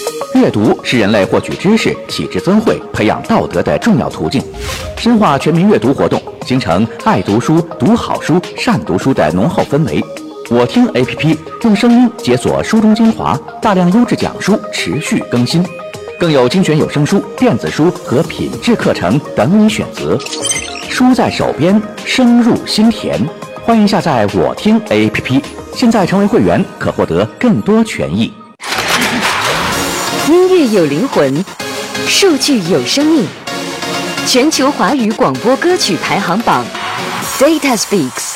阅读是人类获取知识、启智增慧、培养道德的重要途径。深化全民阅读活动，形成爱读书、读好书、善读书的浓厚氛围。我听 APP 用声音解锁书中精华，大量优质讲书持续更新，更有精选有声书、电子书和品质课程等你选择。书在手边，声入心田。欢迎下载我听 APP， 现在成为会员可获得更多权益。 音乐有灵魂，数据有生命。全球华语广播歌曲排行榜 Data Speaks。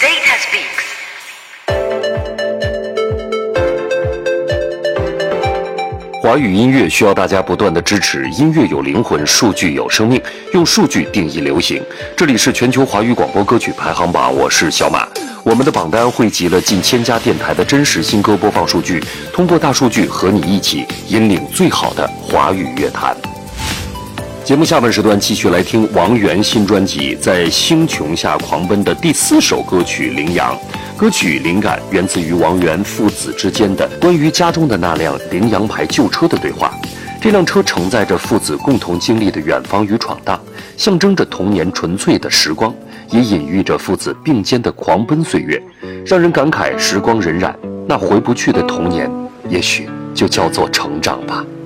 华语音乐需要大家不断的支持，音乐有灵魂，数据有生命，用数据定义流行。这里是全球华语广播歌曲排行榜，我是小马。我们的榜单汇集了近1000家电台的真实新歌播放数据，通过大数据和你一起引领最好的华语乐坛。节目下半时段继续来听王源新专辑《在星穹下狂奔》的第4首歌曲《羚羊》。歌曲灵感源自于王源父子之间的关于家中的那辆羚羊牌旧车的对话。这辆车承载着父子共同经历的远方与闯荡，象征着童年纯粹的时光，也隐喻着父子并肩的狂奔岁月，让人感慨时光荏苒，那回不去的童年，也许就叫做成长吧。